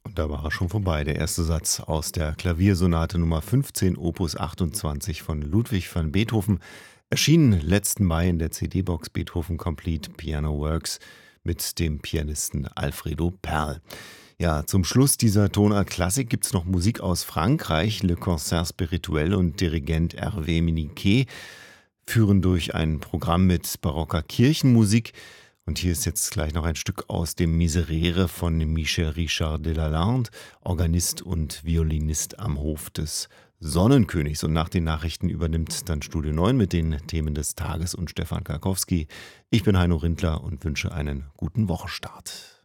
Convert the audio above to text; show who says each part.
Speaker 1: Und da war er schon vorbei, der erste Satz aus der Klaviersonate Nummer 15, Opus 28 von Ludwig van Beethoven, erschienen letzten Mai in der CD-Box Beethoven Complete Piano Works mit dem Pianisten Alfredo Perl. Ja, zum Schluss dieser Tonart Klassik gibt's noch Musik aus Frankreich. Le Concert Spirituel und Dirigent Hervé Miniquet führen durch ein Programm mit barocker Kirchenmusik. Und hier ist jetzt gleich noch ein Stück aus dem Miserere von Michel Richard de Lalande, Organist und Violinist am Hof des Sonnenkönigs. Und nach den Nachrichten übernimmt dann Studio 9 mit den Themen des Tages und Stefan Karkowski. Ich bin Heino Rindler und wünsche einen guten Wochenstart.